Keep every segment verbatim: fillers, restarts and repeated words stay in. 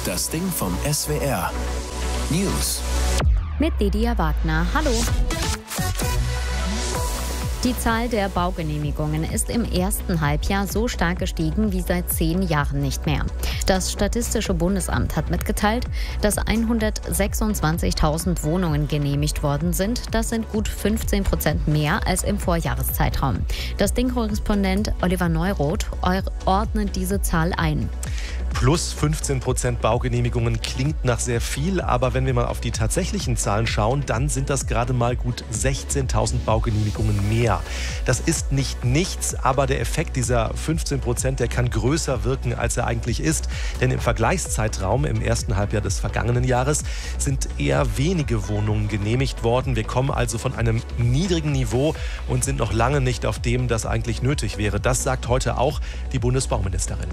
Das Ding vom S W R. News. Mit Lydia Wagner. Hallo. Die Zahl der Baugenehmigungen ist im ersten Halbjahr so stark gestiegen wie seit zehn Jahren nicht mehr. Das Statistische Bundesamt hat mitgeteilt, dass hundertsechsundzwanzigtausend Wohnungen genehmigt worden sind. Das sind gut fünfzehn Prozent mehr als im Vorjahreszeitraum. Das Ding-Korrespondent Oliver Neuroth ordnet diese Zahl ein. Plus fünfzehn Prozent Baugenehmigungen klingt nach sehr viel, aber wenn wir mal auf die tatsächlichen Zahlen schauen, dann sind das gerade mal gut sechzehntausend Baugenehmigungen mehr. Das ist nicht nichts, aber der Effekt dieser fünfzehn Prozent, der kann größer wirken, als er eigentlich ist. Denn im Vergleichszeitraum im ersten Halbjahr des vergangenen Jahres sind eher wenige Wohnungen genehmigt worden. Wir kommen also von einem niedrigen Niveau und sind noch lange nicht auf dem, das eigentlich nötig wäre. Das sagt heute auch die Bundesbauministerin.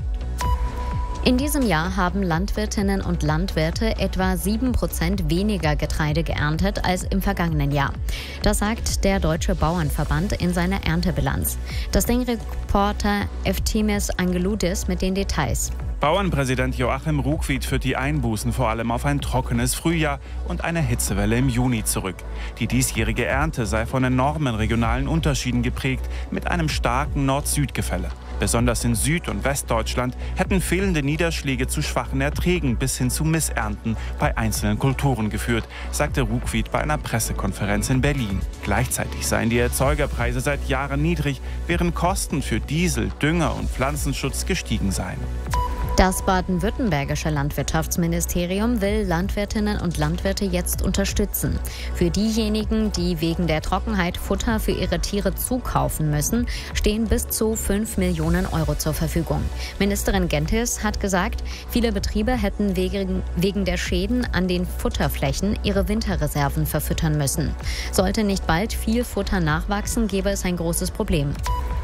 In diesem Jahr haben Landwirtinnen und Landwirte etwa sieben Prozent weniger Getreide geerntet als im vergangenen Jahr. Das sagt der Deutsche Bauernverband in seiner Erntebilanz. Das Ding-Reporter Eftimis Angeloudis mit den Details. Bauernpräsident Joachim Ruckwied führt die Einbußen vor allem auf ein trockenes Frühjahr und eine Hitzewelle im Juni zurück. Die diesjährige Ernte sei von enormen regionalen Unterschieden geprägt, mit einem starken Nord-Süd-Gefälle. Besonders in Süd- und Westdeutschland hätten fehlende Niederschläge zu schwachen Erträgen bis hin zu Missernten bei einzelnen Kulturen geführt, sagte Ruckwied bei einer Pressekonferenz in Berlin. Gleichzeitig seien die Erzeugerpreise seit Jahren niedrig, während Kosten für Diesel, Dünger und Pflanzenschutz gestiegen seien. Das baden-württembergische Landwirtschaftsministerium will Landwirtinnen und Landwirte jetzt unterstützen. Für diejenigen, die wegen der Trockenheit Futter für ihre Tiere zukaufen müssen, stehen bis zu fünf Millionen Euro zur Verfügung. Ministerin Genthes hat gesagt, viele Betriebe hätten wegen, wegen der Schäden an den Futterflächen ihre Winterreserven verfüttern müssen. Sollte nicht bald viel Futter nachwachsen, gäbe es ein großes Problem.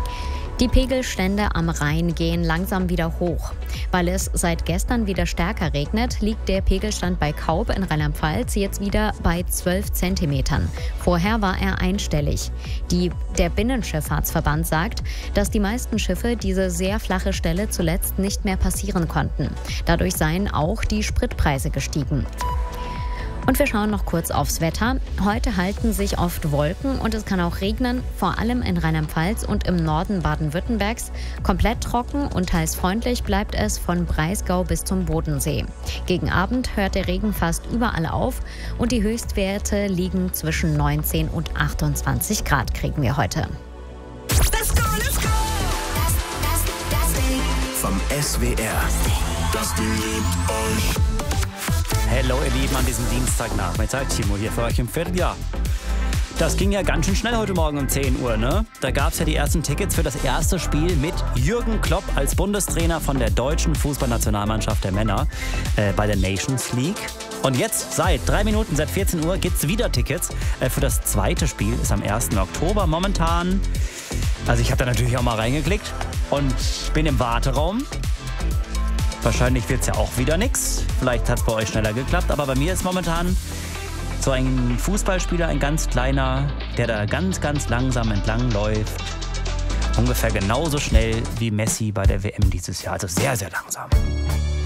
Die Pegelstände am Rhein gehen langsam wieder hoch. Weil es seit gestern wieder stärker regnet, liegt der Pegelstand bei Kaub in Rheinland-Pfalz jetzt wieder bei zwölf Zentimetern. Vorher war er einstellig. Die, der Binnenschifffahrtsverband sagt, dass die meisten Schiffe diese sehr flache Stelle zuletzt nicht mehr passieren konnten. Dadurch seien auch die Spritpreise gestiegen. Und wir schauen noch kurz aufs Wetter. Heute halten sich oft Wolken und es kann auch regnen, vor allem in Rheinland-Pfalz und im Norden Baden-Württembergs. Komplett trocken und teils freundlich bleibt es von Breisgau bis zum Bodensee. Gegen Abend hört der Regen fast überall auf und die Höchstwerte liegen zwischen neunzehn und achtundzwanzig Grad kriegen wir heute. Let's go, let's go! Das, das, das Ding vom S W R. Das Ding liebt euch. Hallo ihr Lieben an diesem Dienstagnachmittag, Timo hier für euch im Vierteljahr. Das ging ja ganz schön schnell heute Morgen um zehn Uhr, ne? Da gab es ja die ersten Tickets für das erste Spiel mit Jürgen Klopp als Bundestrainer von der deutschen Fußballnationalmannschaft der Männer äh, bei der Nations League. Und jetzt, seit drei Minuten, seit vierzehn Uhr, gibt es wieder Tickets äh, für das zweite Spiel, ist am ersten Oktober momentan. Also ich habe da natürlich auch mal reingeklickt und bin im Warteraum. Wahrscheinlich wird es ja auch wieder nix. Vielleicht hat es bei euch schneller geklappt. Aber bei mir ist momentan so ein Fußballspieler, ein ganz kleiner, der da ganz, ganz langsam entlang läuft. Ungefähr genauso schnell wie Messi bei der W M dieses Jahr. Also sehr, sehr langsam.